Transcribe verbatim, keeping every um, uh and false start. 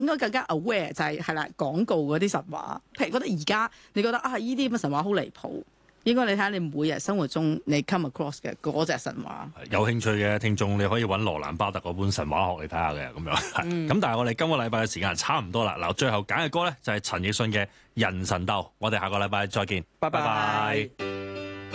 應該更加 aware 就係係啦廣告嗰啲神話。譬如覺得而家你覺得啊呢啲咁嘅神話好離譜，應該你睇下你每日生活中你 come across 嘅嗰隻神話。 有興趣嘅聽眾你可以揾羅蘭巴特嗰本神話學嚟睇下嘅咁樣。咁、嗯、但係我哋今個禮拜嘅時間差唔多啦。嗱，最後揀嘅歌咧就係陳奕迅嘅《人神鬥》。我哋下個禮拜再見，拜拜。